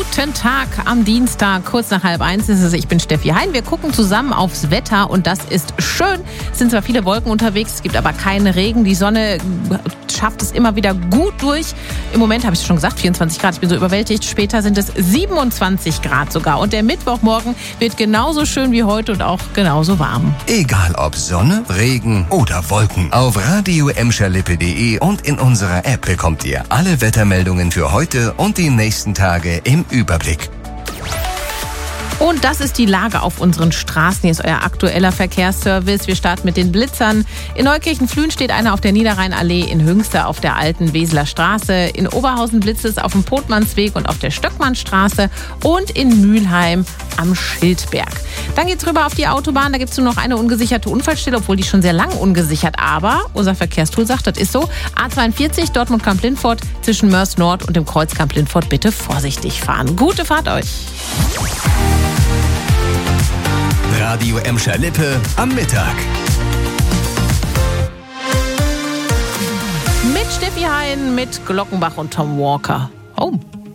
Guten Tag am Dienstag, kurz nach 12:30 ist es. Ich bin Steffi Hein. Wir gucken zusammen aufs Wetter und das ist schön. Es sind zwar viele Wolken unterwegs, es gibt aber keinen Regen. Die Sonne schafft es immer wieder gut durch. Im Moment habe ich es schon gesagt, 24 Grad. Ich bin so überwältigt. Später sind es 27 Grad sogar. Und der Mittwochmorgen wird genauso schön wie heute und auch genauso warm. Egal ob Sonne, Regen oder Wolken. Auf radio-lippe.de und in unserer App bekommt ihr alle Wettermeldungen für heute und die nächsten Tage im Überblick. Und das ist die Lage auf unseren Straßen. Hier ist euer aktueller Verkehrsservice. Wir starten mit den Blitzern. In Neukirchen-Flühen steht einer auf der Niederrheinallee, in Hünste auf der alten Weseler Straße, in Oberhausen blitzt es auf dem Potmannsweg und auf der Stöckmannstraße und in Mülheim am Schildberg. Dann geht's rüber auf die Autobahn. Da gibt's nur noch eine ungesicherte Unfallstelle, obwohl die schon sehr lang ungesichert. Aber unser Verkehrstool sagt, das ist so. A42 Dortmund-Kamp-Lindfort zwischen Mörs Nord und dem Kreuz Kamp-Lindfort bitte vorsichtig fahren. Gute Fahrt euch. Radio Emscher-Lippe am Mittag. Mit Steffi Hein, mit Glockenbach und Tom Walker. Home.